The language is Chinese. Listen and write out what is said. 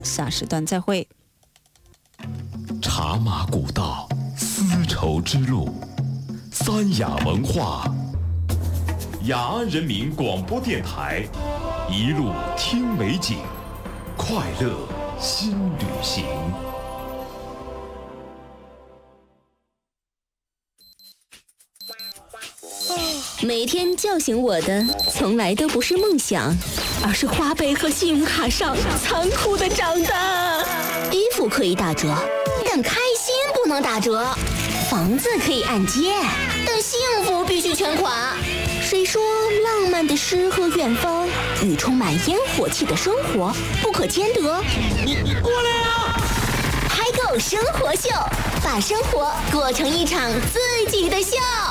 下时段再会。 茶马古道，丝绸之路，三雅文化，雅安人民广播电台，一路听美景，快乐新旅行。 每天叫醒我的从来都不是梦想，而是花呗和信用卡上残酷的账单。衣服可以打折，但开心不能打折；房子可以按揭，但幸福必须全款。谁说浪漫的诗和远方与充满烟火气的生活不可兼得？ 你过来啊！ 嗨购生活秀，把生活过成一场自己的秀。